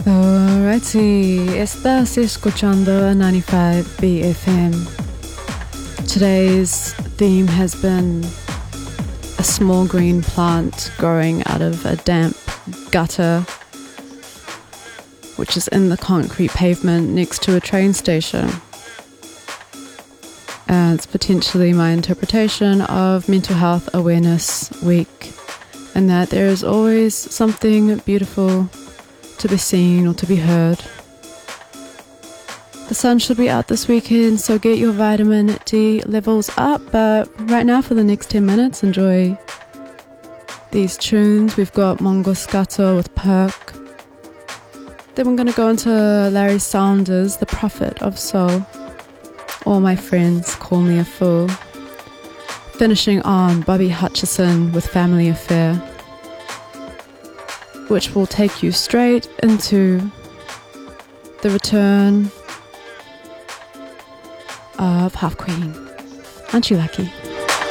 Alrighty, estás escuchando a 95 BFM. Today's theme has been a small green plant growing out of a damp gutter, which is in the concrete pavement next to a train station. And it's potentially my interpretation of Mental Health Awareness Week, and that there is always something beautiful to be seen or to be heard. The sun should be out this weekend, so get your vitamin D levels up. But right now, for the next 10 minutes, enjoy these tunes. We've got Mongo Scato with Perk. Then we're going to go into Larry Saunders, The Prophet of Soul. All my friends call me a fool. Finishing on Bobby Hutcherson with Family Affair, which will take you straight into the return of Half Queen. Aren't you lucky?